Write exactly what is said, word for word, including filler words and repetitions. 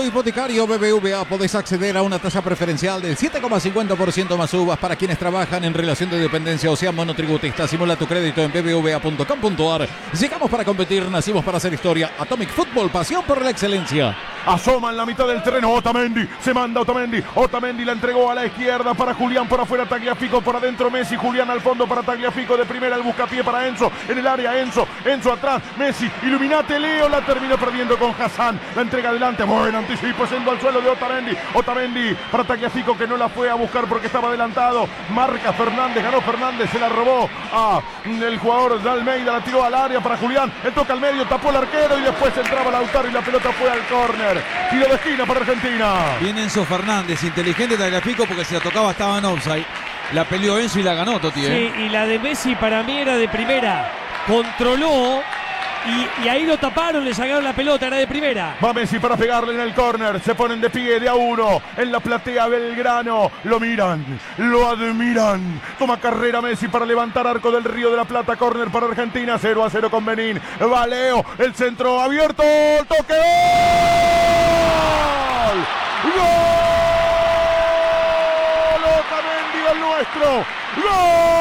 Crédito hipotecario B B V A. Podés acceder a una tasa preferencial del siete coma cincuenta por ciento más uvas para quienes trabajan en relación de dependencia o sean monotributistas. Simula tu crédito en b b v a punto com punto a r. Llegamos para competir, nacimos para hacer historia. Atomic Football, pasión por la excelencia. Asoma en la mitad del terreno Otamendi, se manda Otamendi, Otamendi la entregó a la izquierda para Julián, por afuera Tagliafico, por adentro Messi, Julián al fondo para Tagliafico, de primera el buscapié para Enzo, en el área Enzo, Enzo atrás, Messi, iluminate Leo, la terminó perdiendo con Hassan, la entrega adelante, buen anticipo, yendo al suelo de Otamendi, Otamendi para Tagliafico que no la fue a buscar porque estaba adelantado, marca Fernández, ganó Fernández, se la robó a el jugador de Almeida, la tiró al área para Julián, él toca al medio, tapó el arquero y después entraba Lautaro y la pelota fue al córner. Tiro de esquina para Argentina. Viene Enzo Fernández, inteligente Tagliafico porque si la tocaba estaba en offside. La peleó Enzo y la ganó Toti. ¿eh? Sí, y la de Messi para mí era de primera. Controló y, y ahí lo taparon, le sacaron la pelota, era de primera. Va Messi para pegarle en el córner. Se ponen de pie de a uno en la platea Belgrano. Lo miran, lo admiran. Toma carrera Messi para levantar arco del Río de la Plata. Córner para Argentina. cero a cero con Benín. Va Leo, el centro abierto. El toque. ¡Gol! ¡Gol! ¡Otamendi el nuestro! ¡Gol!